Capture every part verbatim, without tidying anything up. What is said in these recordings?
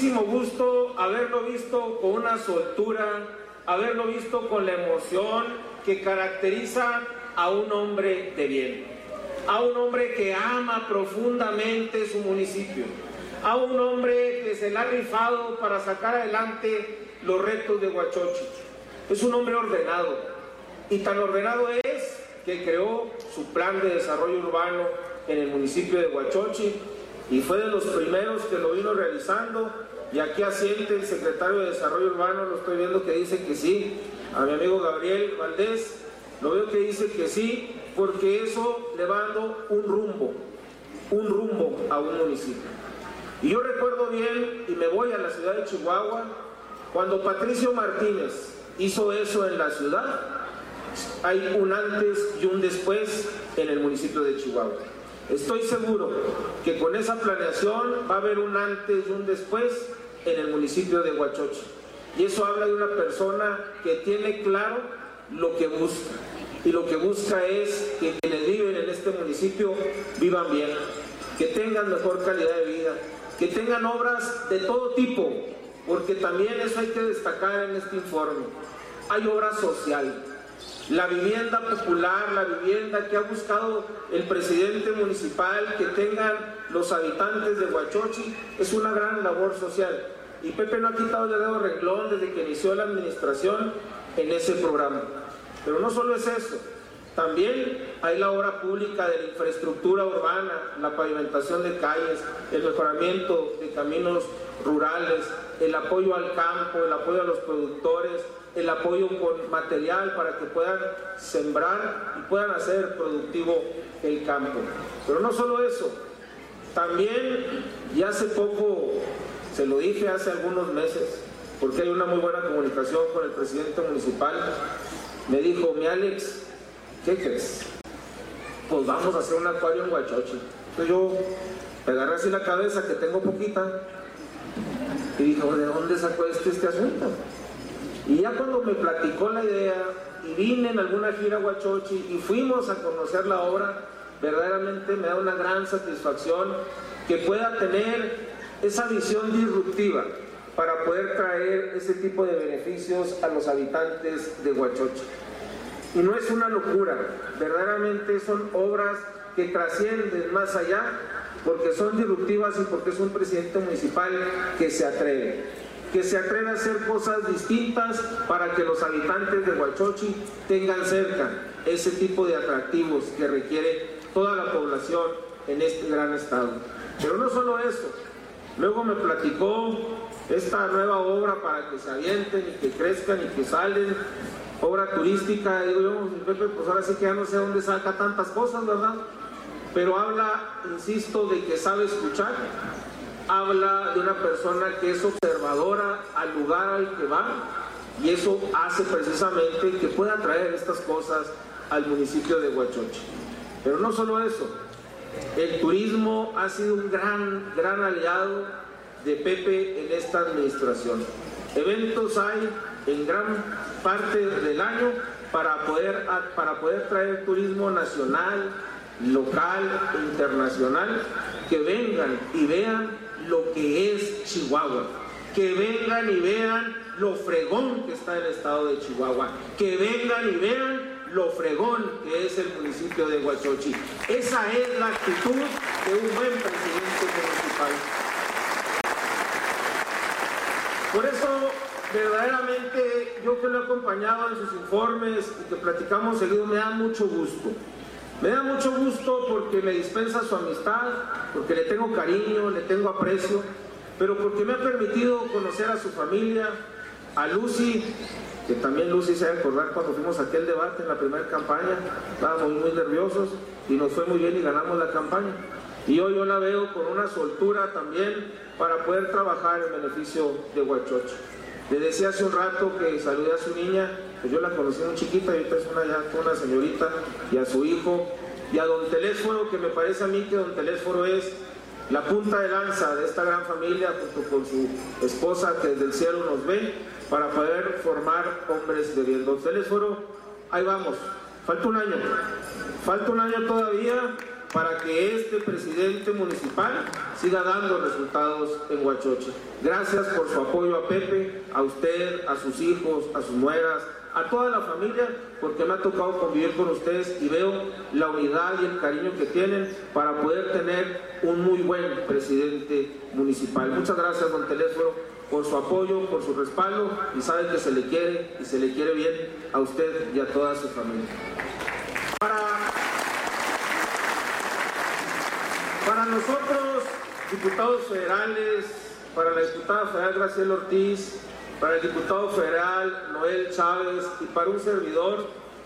gusto haberlo visto con una soltura, haberlo visto con la emoción que caracteriza a un hombre de bien, a un hombre que ama profundamente su municipio, a un hombre que se le ha rifado para sacar adelante los retos de Huachochi. Es un hombre ordenado, y tan ordenado es que creó su plan de desarrollo urbano en el municipio de Huachochi, y fue de los primeros que lo vino realizando. Y aquí asiente el secretario de Desarrollo Urbano, lo estoy viendo que dice que sí, a mi amigo Gabriel Valdés, lo veo que dice que sí, porque eso le va dando un rumbo, un rumbo a un municipio. Y yo recuerdo bien, y me voy a la ciudad de Chihuahua, cuando Patricio Martínez hizo eso en la ciudad, hay un antes y un después en el municipio de Chihuahua. Estoy seguro que con esa planeación va a haber un antes y un después en el municipio de Huachochi. Y eso habla de una persona que tiene claro lo que busca. Y lo que busca es que quienes viven en este municipio vivan bien, que tengan mejor calidad de vida, que tengan obras de todo tipo, porque también eso hay que destacar en este informe. Hay obra social. La vivienda popular, la vivienda que ha buscado el presidente municipal, que tengan los habitantes de Huachochi, es una gran labor social. Y Pepe no ha quitado el dedo renglón desde que inició la administración en ese programa. Pero no solo es eso, también hay la obra pública de la infraestructura urbana, la pavimentación de calles, el mejoramiento de caminos rurales, el apoyo al campo, el apoyo a los productores, el apoyo con material para que puedan sembrar y puedan hacer productivo el campo. Pero no solo eso, también, y hace poco, se lo dije hace algunos meses, porque hay una muy buena comunicación con el presidente municipal, me dijo: mi Alex, ¿qué crees? Pues vamos a hacer un acuario en Huachochi. Entonces yo me agarré así la cabeza, que tengo poquita, y dije: ¿de dónde sacó este, este asunto? Y ya cuando me platicó la idea, y vine en alguna gira a Huachochi y fuimos a conocer la obra, verdaderamente me da una gran satisfacción que pueda tener esa visión disruptiva para poder traer ese tipo de beneficios a los habitantes de Huachochi. Y no es una locura, verdaderamente son obras que trascienden más allá, porque son disruptivas y porque es un presidente municipal que se atreve, que se atreve a hacer cosas distintas para que los habitantes de Huachochi tengan cerca ese tipo de atractivos que requiere toda la población en este gran estado. Pero no solo eso, luego me platicó esta nueva obra para que se avienten y que crezcan y que salen, obra turística. Digo yo: Pepe, pues ahora sí que ya no sé dónde saca tantas cosas, ¿verdad? Pero habla, insisto, de que sabe escuchar, habla de una persona que es observadora al lugar al que va, y eso hace precisamente que pueda traer estas cosas al municipio de Huachochi. Pero no solo eso, el turismo ha sido un gran, gran aliado de Pepe en esta administración. Eventos hay en gran parte del año para poder, para poder traer turismo nacional, local e internacional, que vengan y vean lo que es Chihuahua, que vengan y vean lo fregón que está el estado de Chihuahua, que vengan y vean lo fregón que es el municipio de Huachochi. Esa es la actitud de un buen presidente municipal. Por eso, verdaderamente, yo que lo he acompañado en sus informes y que platicamos seguido, me da mucho gusto. Me da mucho gusto porque me dispensa su amistad, porque le tengo cariño, le tengo aprecio, pero porque me ha permitido conocer a su familia, a Lucy, que también Lucy se va a acordar cuando fuimos a aquel debate en la primera campaña. Estábamos muy nerviosos y nos fue muy bien y ganamos la campaña. Y hoy yo la veo con una soltura también para poder trabajar en beneficio de Huachochi. Le decía hace un rato que saludé a su niña, pues yo la conocí muy chiquita y ahorita es una, ya una señorita, y a su hijo, y a don Telésforo, que me parece a mí que don Telésforo es la punta de lanza de esta gran familia, junto con su esposa que desde el cielo nos ve, para poder formar hombres de bien. Don Telésforo, ahí vamos, falta un año, falta un año todavía, para que este presidente municipal siga dando resultados en Huachochi. Gracias por su apoyo a Pepe, a usted, a sus hijos, a sus nueras, a toda la familia, porque me ha tocado convivir con ustedes y veo la unidad y el cariño que tienen para poder tener un muy buen presidente municipal. Muchas gracias, don Telésforo, por su apoyo, por su respaldo, y saben que se le quiere y se le quiere bien a usted y a toda su familia. Para, para nosotros, diputados federales, para la diputada federal Graciela Ortiz, para el diputado federal Noel Chávez y para un servidor,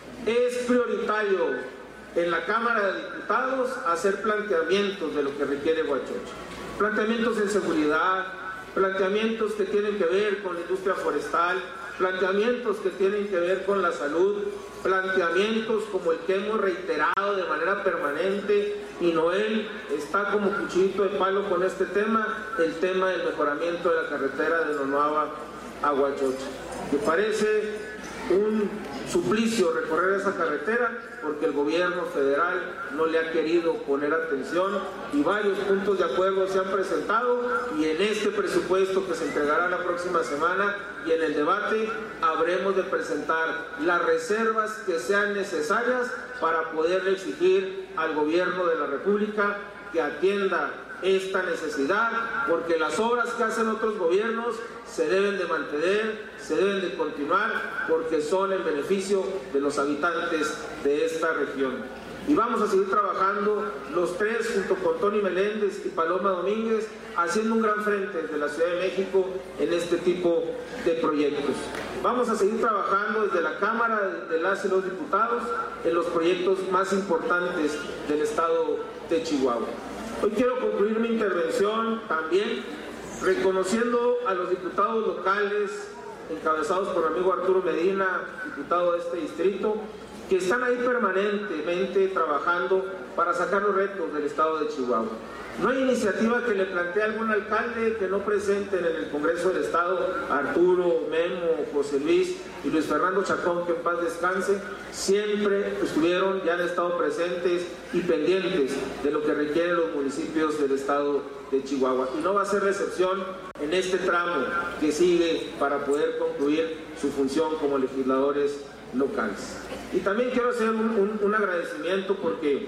es prioritario en la Cámara de Diputados hacer planteamientos de lo que requiere Huachochi. Planteamientos en seguridad, planteamientos que tienen que ver con la industria forestal, planteamientos que tienen que ver con la salud, planteamientos como el que hemos reiterado de manera permanente, y Noel está como cuchillito de palo con este tema, el tema del mejoramiento de la carretera de Nonuava a Huachochi, que parece un suplicio recorrer esa carretera porque el gobierno federal no le ha querido poner atención, y varios puntos de acuerdo se han presentado, y en este presupuesto que se entregará la próxima semana y en el debate habremos de presentar las reservas que sean necesarias para poder exigir al gobierno de la República que atienda esta necesidad, porque las obras que hacen otros gobiernos se deben de mantener, se deben de continuar, porque son en beneficio de los habitantes de esta región. Y vamos a seguir trabajando los tres, junto con Tony Meléndez y Paloma Domínguez, haciendo un gran frente desde la Ciudad de México en este tipo de proyectos. Vamos a seguir trabajando desde la Cámara de las y los Diputados en los proyectos más importantes del estado de Chihuahua. Hoy quiero concluir mi intervención también reconociendo a los diputados locales, encabezados por mi amigo Arturo Medina, diputado de este distrito, que están ahí permanentemente trabajando para sacar los retos del estado de Chihuahua. No hay iniciativa que le plantee a algún alcalde que no presenten en el Congreso del Estado, Arturo, Memo, José Luis y Luis Fernando Chacón, que en paz descanse, siempre estuvieron y han estado presentes y pendientes de lo que requieren los municipios del estado de Chihuahua. Y no va a ser la excepción en este tramo que sigue para poder concluir su función como legisladores locales. Y también quiero hacer un, un, un agradecimiento porque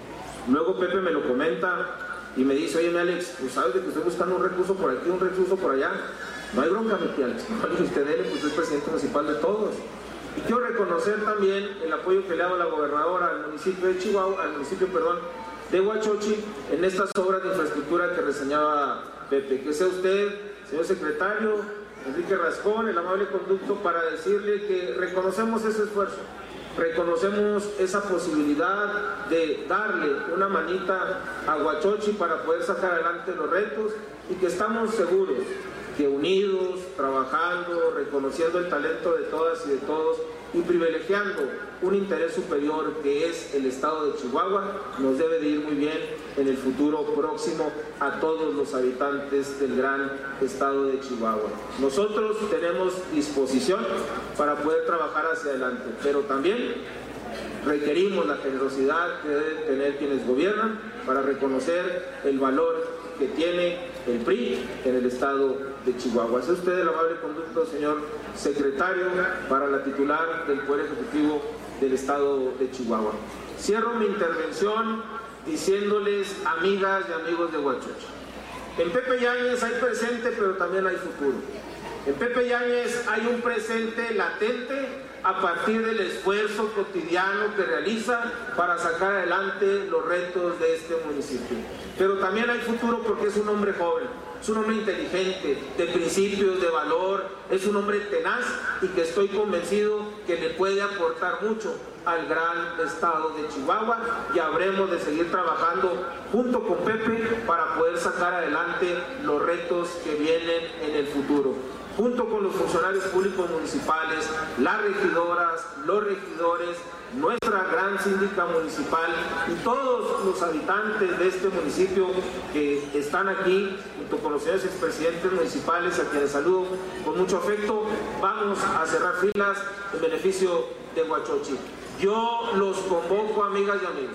luego Pepe me lo comenta y me dice: oye, mi Alex, pues sabes de que estoy buscando un recurso por aquí, un recurso por allá. No hay bronca, mi tía Alex. No, usted dele, pues es presidente municipal de todos. Y quiero reconocer también el apoyo que le ha dado la gobernadora al municipio de Chihuahua, al municipio, perdón, de Huachochi, en estas obras de infraestructura que reseñaba Pepe. Que sea usted, señor secretario Enrique Rascón, el amable conducto, para decirle que reconocemos ese esfuerzo. Reconocemos esa posibilidad de darle una manita a Huachochi para poder sacar adelante los retos, y que estamos seguros que unidos, trabajando, reconociendo el talento de todas y de todos y privilegiando un interés superior que es el estado de Chihuahua, nos debe de ir muy bien en el futuro próximo a todos los habitantes del gran estado de Chihuahua. Nosotros tenemos disposición para poder trabajar hacia adelante, pero también requerimos la generosidad que deben tener quienes gobiernan para reconocer el valor que tiene el P R I en el estado de Chihuahua. Sea usted el amable conducto, señor secretario, para la titular del Poder Ejecutivo del estado de Chihuahua. Cierro mi intervención diciéndoles, amigas y amigos de Huachochi, en Pepe Yáñez hay presente, pero también hay futuro. En Pepe Yáñez hay un presente latente a partir del esfuerzo cotidiano que realiza para sacar adelante los retos de este municipio. Pero también hay futuro porque es un hombre joven, es un hombre inteligente, de principios, de valor, es un hombre tenaz y que estoy convencido que le puede aportar mucho al gran estado de Chihuahua, y habremos de seguir trabajando junto con Pepe para poder sacar adelante los retos que vienen en el futuro. Junto con los funcionarios públicos municipales, las regidoras, los regidores, nuestra gran síndica municipal y todos los habitantes de este municipio que están aquí, junto con los señores expresidentes municipales, a quienes saludo con mucho afecto, vamos a cerrar filas en beneficio de Huachochi. Yo los convoco, amigas y amigos,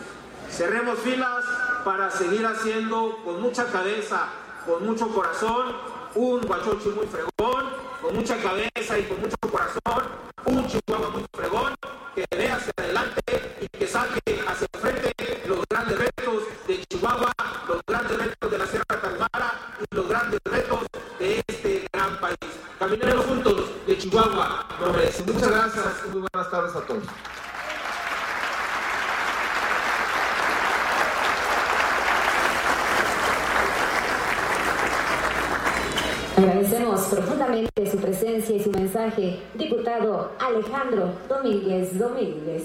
Cerremos filas para seguir haciendo con mucha cabeza, con mucho corazón, un Huachochi muy fregón, con mucha cabeza y con mucho corazón, un Chihuahua muy fregón, que vea hacia adelante y que saque hacia frente los grandes retos de Chihuahua, los grandes retos de la Sierra Tarahumara y los grandes retos de este gran país. Caminemos juntos de Chihuahua. Muchas gracias y muy buenas tardes a todos. Agradecemos profundamente su presencia y su mensaje, diputado Alejandro Domínguez Domínguez.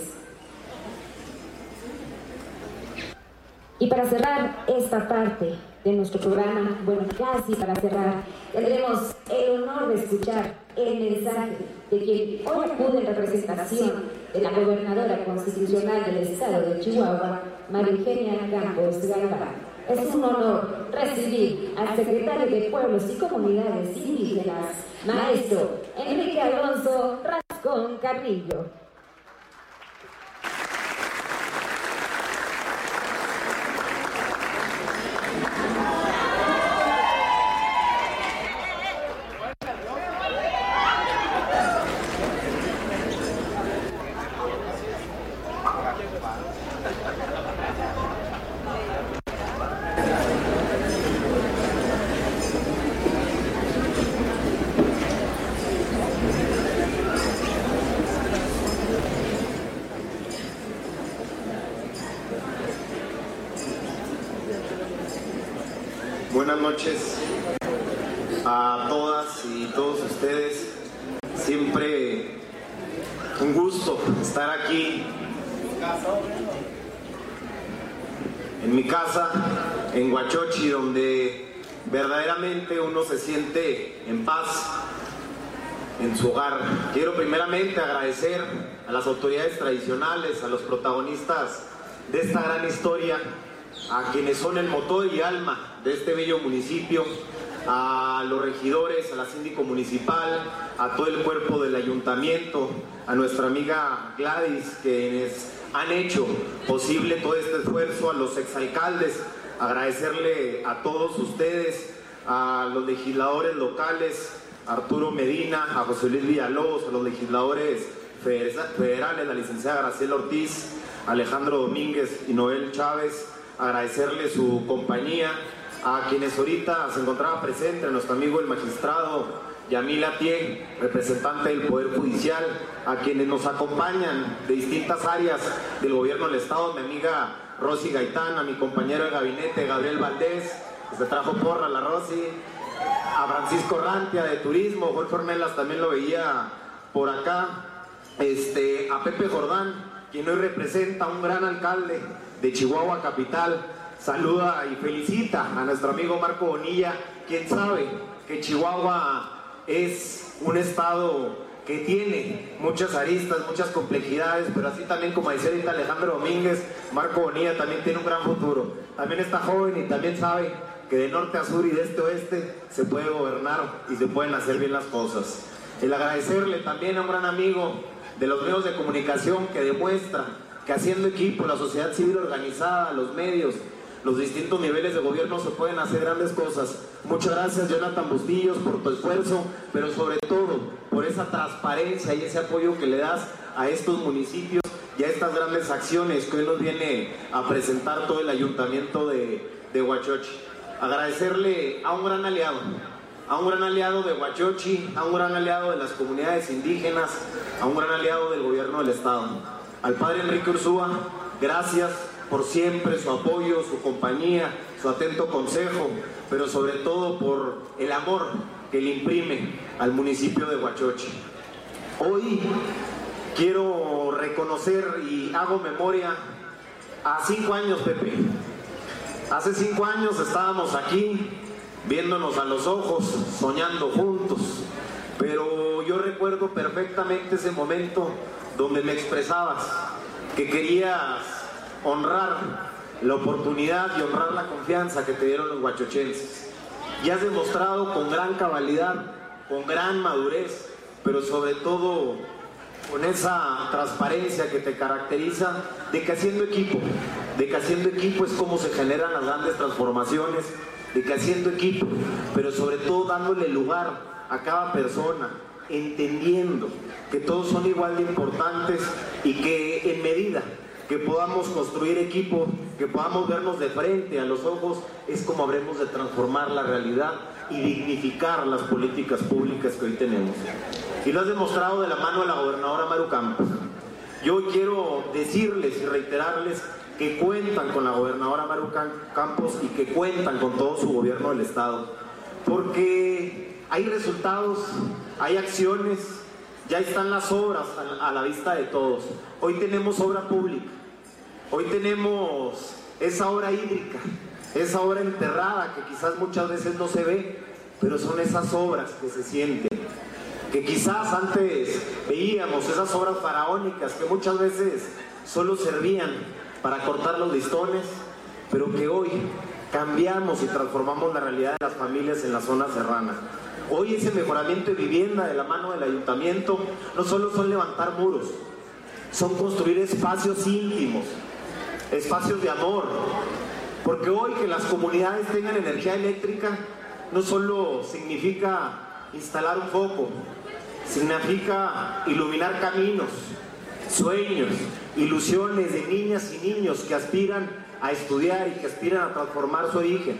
Y para cerrar esta parte de nuestro programa, bueno, casi para cerrar, tendremos el honor de escuchar el mensaje de quien hoy acude en representación de la gobernadora constitucional del estado de Chihuahua, María Eugenia Campos Galván. Es un honor recibir al secretario de Pueblos y Comunidades Indígenas, maestro Enrique Alonso Rascón Carrillo. Buenas noches a todas y todos ustedes. Siempre un gusto estar aquí en mi casa, en Huachochi, donde verdaderamente uno se siente en paz en su hogar. Quiero primeramente agradecer a las autoridades tradicionales, a los protagonistas de esta gran historia, a quienes son el motor y alma de este bello municipio, a los regidores, a la síndico municipal, a todo el cuerpo del ayuntamiento, a nuestra amiga Gladys, quienes han hecho posible todo este esfuerzo, a los exalcaldes, agradecerle a todos ustedes, a los legisladores locales, a Arturo Medina, a José Luis Villalobos, a los legisladores federales, la licenciada Graciela Ortiz, Alejandro Domínguez y Noel Chávez, agradecerle su compañía, a quienes ahorita se encontraba presente, a nuestro amigo el magistrado Yamil Atié, representante del Poder Judicial, a quienes nos acompañan de distintas áreas del gobierno del Estado, mi amiga Rosy Gaitán, a mi compañero de gabinete Gabriel Valdés, que se trajo porra la Rosy, a Francisco Rantia de Turismo, Jorge Ornelas también lo veía por acá, este, a Pepe Jordán, quien hoy representa a un gran alcalde de Chihuahua Capital. Saluda y felicita a nuestro amigo Marco Bonilla, quien sabe que Chihuahua es un estado que tiene muchas aristas, muchas complejidades, pero así también, como decía ahorita Alejandro Domínguez, Marco Bonilla también tiene un gran futuro. También está joven y también sabe que de norte a sur y de este a oeste se puede gobernar y se pueden hacer bien las cosas. El agradecerle también a un gran amigo de los medios de comunicación que demuestra que haciendo equipo, la sociedad civil organizada, los medios, los distintos niveles de gobierno se pueden hacer grandes cosas. Muchas gracias, Jonathan Bustillos, por tu esfuerzo, pero sobre todo por esa transparencia y ese apoyo que le das a estos municipios y a estas grandes acciones que hoy nos viene a presentar todo el ayuntamiento de, de Huachochi. Agradecerle a un gran aliado, a un gran aliado de Huachochi, a un gran aliado de las comunidades indígenas, a un gran aliado del gobierno del Estado. Al padre Enrique Ursúa, gracias por siempre su apoyo, su compañía, su atento consejo, pero sobre todo por el amor que le imprime al municipio de Huachochi. Hoy quiero reconocer y hago memoria a cinco años, Pepe. Hace cinco años estábamos aquí, viéndonos a los ojos, soñando juntos, pero yo recuerdo perfectamente ese momento donde me expresabas que querías honrar la oportunidad y honrar la confianza que te dieron los huachochenses. Y has demostrado con gran cabalidad, con gran madurez, pero sobre todo con esa transparencia que te caracteriza, de que haciendo equipo, de que haciendo equipo es como se generan las grandes transformaciones, de que haciendo equipo, pero sobre todo dándole lugar a cada persona, entendiendo que todos son igual de importantes y que en medida que podamos construir equipo, que podamos vernos de frente a los ojos, es como habremos de transformar la realidad y dignificar las políticas públicas que hoy tenemos. Y lo has demostrado de la mano de la gobernadora Maru Campos. Yo quiero decirles y reiterarles que cuentan con la gobernadora Maru Campos y que cuentan con todo su gobierno del estado, porque hay resultados, hay acciones, ya están las obras a la vista de todos. Hoy tenemos obra pública, hoy tenemos esa obra hídrica, esa obra enterrada que quizás muchas veces no se ve, pero son esas obras que se sienten, que quizás antes veíamos esas obras faraónicas que muchas veces solo servían para cortar los listones, pero que hoy cambiamos y transformamos la realidad de las familias en la zona serrana. Hoy ese mejoramiento de vivienda de la mano del ayuntamiento no solo son levantar muros, son construir espacios íntimos, espacios de amor, porque hoy que las comunidades tengan energía eléctrica no solo significa instalar un foco, significa iluminar caminos, sueños, ilusiones de niñas y niños que aspiran a estudiar y que aspiran a transformar su origen.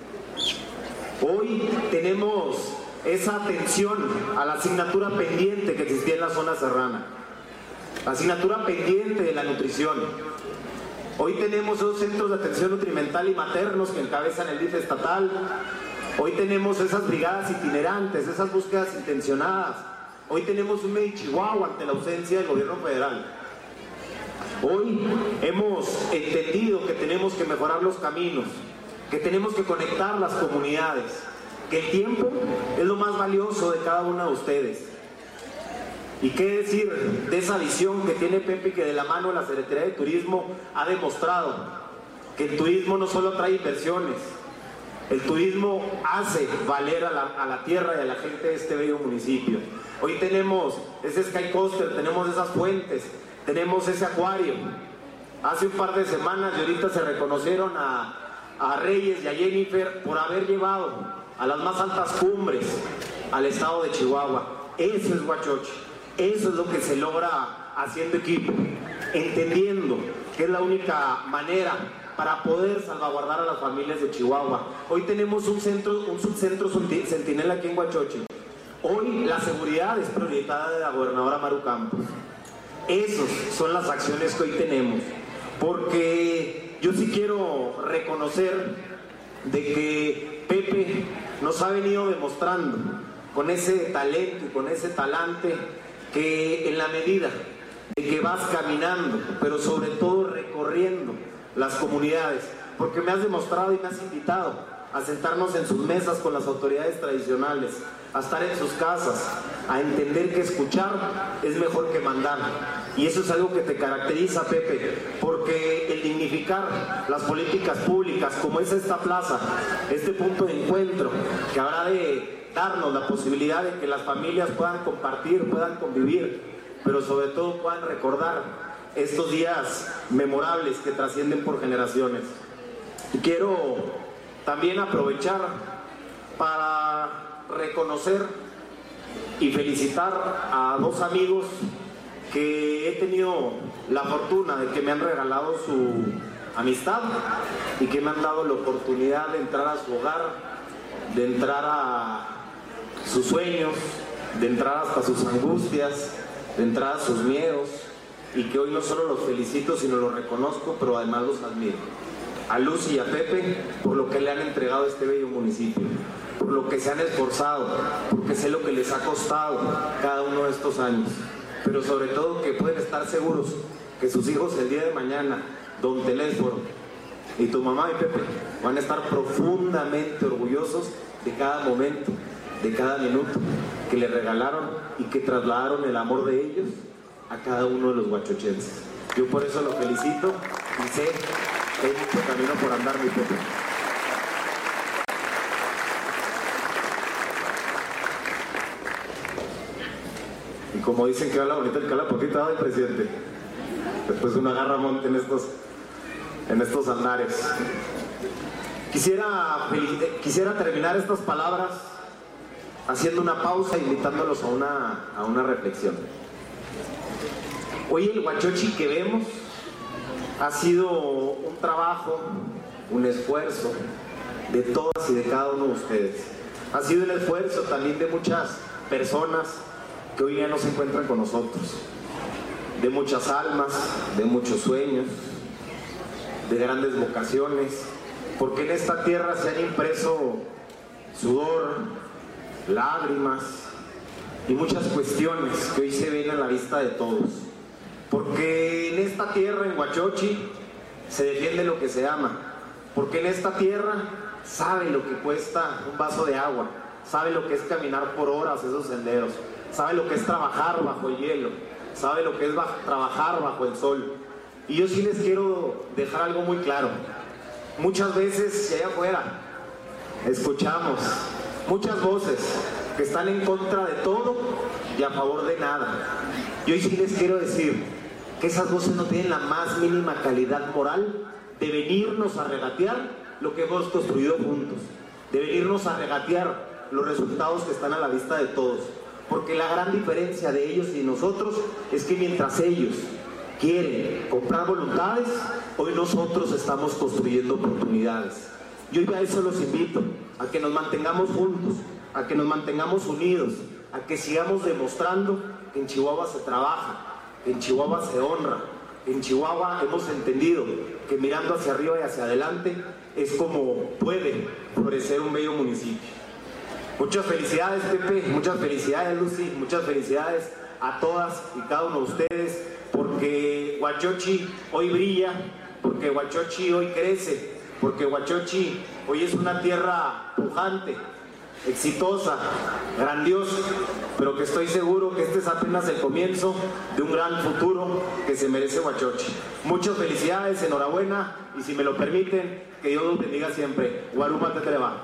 Hoy tenemos esa atención a la asignatura pendiente que existía en la zona serrana, la asignatura pendiente de la nutrición. Hoy tenemos esos centros de atención nutrimental y maternos que encabezan el D I F estatal. Hoy tenemos esas brigadas itinerantes, esas búsquedas intencionadas. Hoy tenemos un Medichihuahua ante la ausencia del gobierno federal. Hoy hemos entendido que tenemos que mejorar los caminos, que tenemos que conectar las comunidades, que el tiempo es lo más valioso de cada uno de ustedes. Y qué decir de esa visión que tiene Pepe, que de la mano de la Secretaría de Turismo ha demostrado que el turismo no solo trae inversiones, el turismo hace valer a la, a la tierra y a la gente de este bello municipio. Hoy tenemos ese Sky Coaster, tenemos esas fuentes, tenemos ese acuario. Hace un par de semanas y ahorita se reconocieron a, a Reyes y a Jennifer por haber llevado a las más altas cumbres al estado de Chihuahua. Eso es Huachochi, eso es lo que se logra haciendo equipo, entendiendo que es la única manera para poder salvaguardar a las familias de Chihuahua. Hoy tenemos un centro, un subcentro centinela aquí en Huachochi. Hoy la seguridad es prioritaria de la gobernadora Maru Campos. Esas son las acciones que hoy tenemos, porque yo sí quiero reconocer de que Pepe nos ha venido demostrando con ese talento y con ese talante que en la medida de que vas caminando, pero sobre todo recorriendo las comunidades, porque me has demostrado y me has invitado a sentarnos en sus mesas con las autoridades tradicionales, a estar en sus casas, a entender que escuchar es mejor que mandar. Y eso es algo que te caracteriza, Pepe, porque el dignificar las políticas públicas, como es esta plaza, este punto de encuentro, que habrá de darnos la posibilidad de que las familias puedan compartir, puedan convivir, pero sobre todo puedan recordar estos días memorables que trascienden por generaciones. Y quiero también aprovechar para reconocer y felicitar a dos amigos que he tenido la fortuna de que me han regalado su amistad y que me han dado la oportunidad de entrar a su hogar, de entrar a sus sueños, de entrar hasta sus angustias, de entrar a sus miedos, y que hoy no solo los felicito, sino los reconozco, pero además los admiro. A Lucy y a Pepe por lo que le han entregado a este bello municipio, por lo que se han esforzado, porque sé lo que les ha costado cada uno de estos años, pero sobre todo que pueden estar seguros que sus hijos el día de mañana, don Telésforo y tu mamá y Pepe, van a estar profundamente orgullosos de cada momento, de cada minuto que le regalaron y que trasladaron el amor de ellos a cada uno de los huachochenses. Yo por eso lo felicito y sé que hay mucho camino por andar, mi Pepe. Y como dicen que habla bonito el que habla poquito, del presidente. Después uno agarra monte en estos, en estos andares. Quisiera, quisiera terminar estas palabras haciendo una pausa, invitándolos a una, a una reflexión. Hoy el Huachochi que vemos ha sido un trabajo, un esfuerzo de todas y de cada uno de ustedes. Ha sido el esfuerzo también de muchas personas que hoy ya no se encuentran con nosotros, de muchas almas, de muchos sueños, de grandes vocaciones, porque en esta tierra se han impreso sudor, lágrimas y muchas cuestiones que hoy se ven a la vista de todos. Porque en esta tierra, en Huachochi, se defiende lo que se ama. Porque en esta tierra sabe lo que cuesta un vaso de agua, sabe lo que es caminar por horas esos senderos, sabe lo que es trabajar bajo el hielo, sabe lo que es bajo, trabajar bajo el sol. Y yo sí les quiero dejar algo muy claro. Muchas veces allá afuera escuchamos muchas voces que están en contra de todo y a favor de nada. Y hoy sí les quiero decir que esas voces no tienen la más mínima calidad moral de venirnos a regatear lo que hemos construido juntos, de venirnos a regatear los resultados que están a la vista de todos. Porque la gran diferencia de ellos y nosotros es que mientras ellos quieren comprar voluntades, hoy nosotros estamos construyendo oportunidades. Yo a eso los invito, a que nos mantengamos juntos, a que nos mantengamos unidos, a que sigamos demostrando que en Chihuahua se trabaja, que en Chihuahua se honra, que en Chihuahua hemos entendido que mirando hacia arriba y hacia adelante es como puede florecer un bello municipio. Muchas felicidades, Pepe, muchas felicidades, Lucy, muchas felicidades a todas y cada uno de ustedes, porque Huachochi hoy brilla, porque Huachochi hoy crece, porque Huachochi hoy es una tierra pujante, exitosa, grandiosa, pero que estoy seguro que este es apenas el comienzo de un gran futuro que se merece Huachochi. Muchas felicidades, enhorabuena, y si me lo permiten, que Dios los bendiga siempre. Guaruma Tetreva.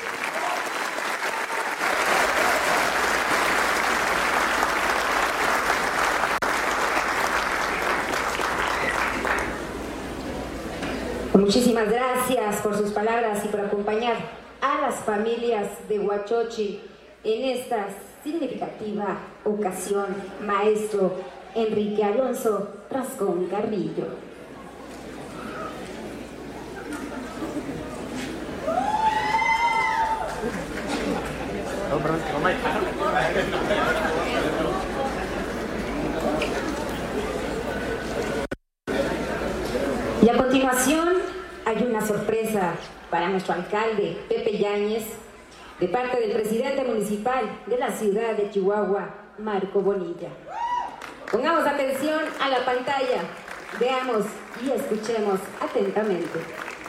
Muchísimas gracias por sus palabras y por acompañar a las familias de Huachochi en esta significativa ocasión. Maestro Enrique Alonso Rascón Carrillo. Y a continuación hay una sorpresa para nuestro alcalde Pepe Yáñez de parte del presidente municipal de la ciudad de Chihuahua, Marco Bonilla. Pongamos atención a la pantalla, veamos y escuchemos atentamente.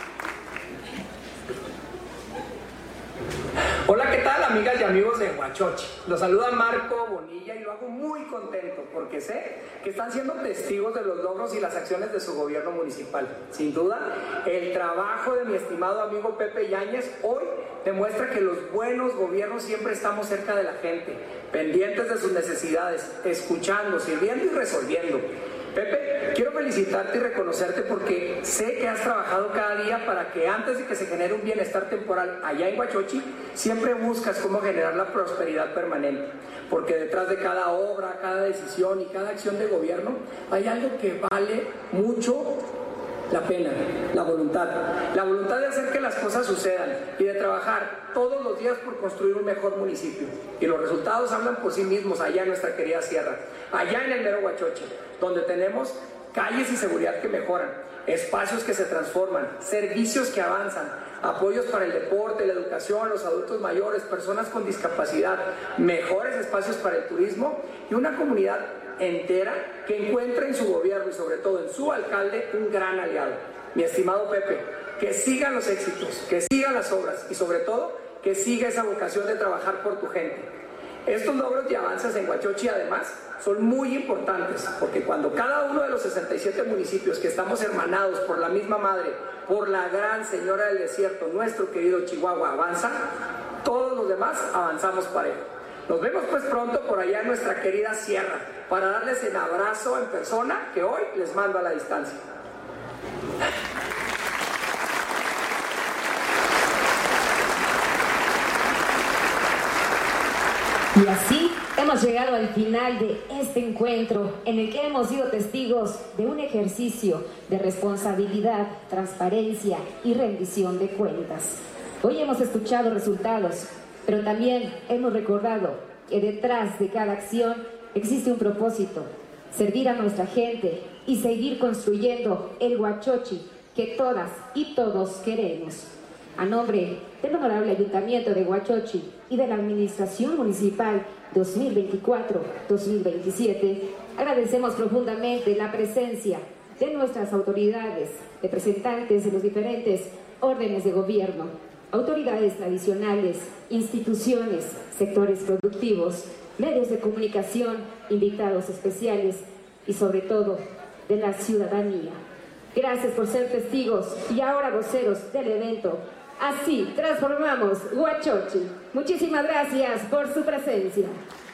Hola, ¿qué tal, amigas y amigos de Huachochi? Los saluda Marco Bonilla y lo hago muy contento porque sé que están siendo testigos de los logros y las acciones de su gobierno municipal. Sin duda, el trabajo de mi estimado amigo Pepe Yáñez hoy demuestra que los buenos gobiernos siempre estamos cerca de la gente, pendientes de sus necesidades, escuchando, sirviendo y resolviendo. Pepe, quiero felicitarte y reconocerte porque sé que has trabajado cada día para que antes de que se genere un bienestar temporal allá en Huachochi, siempre buscas cómo generar la prosperidad permanente. Porque detrás de cada obra, cada decisión y cada acción de gobierno hay algo que vale mucho la pena, la voluntad. La voluntad de hacer que las cosas sucedan y de trabajar todos los días por construir un mejor municipio. Y los resultados hablan por sí mismos allá en nuestra querida sierra, allá en el mero Huachochi, donde tenemos calles y seguridad que mejoran, espacios que se transforman, servicios que avanzan, apoyos para el deporte, la educación, los adultos mayores, personas con discapacidad, mejores espacios para el turismo y una comunidad entera que encuentra en su gobierno y sobre todo en su alcalde un gran aliado. Mi estimado Pepe, que sigan los éxitos, que sigan las obras y sobre todo que siga esa vocación de trabajar por tu gente. Estos logros y avances en Huachochi además son muy importantes porque cuando cada uno de los sesenta y siete municipios que estamos hermanados por la misma madre, por la gran señora del desierto, nuestro querido Chihuahua, avanza, todos los demás avanzamos parejo. Nos vemos pues pronto por allá en nuestra querida sierra para darles el abrazo en persona que hoy les mando a la distancia. Y así hemos llegado al final de este encuentro en el que hemos sido testigos de un ejercicio de responsabilidad, transparencia y rendición de cuentas. Hoy hemos escuchado resultados, pero también hemos recordado que detrás de cada acción existe un propósito: servir a nuestra gente y seguir construyendo el Huachochi que todas y todos queremos. A nombre del Honorable Ayuntamiento de Huachochi y de la Administración Municipal dos mil veinticuatro dos mil veintisiete, agradecemos profundamente la presencia de nuestras autoridades, representantes de los diferentes órdenes de gobierno, autoridades tradicionales, instituciones, sectores productivos, medios de comunicación, invitados especiales y sobre todo de la ciudadanía. Gracias por ser testigos y ahora voceros del evento. Así transformamos Huachochi. Muchísimas gracias por su presencia.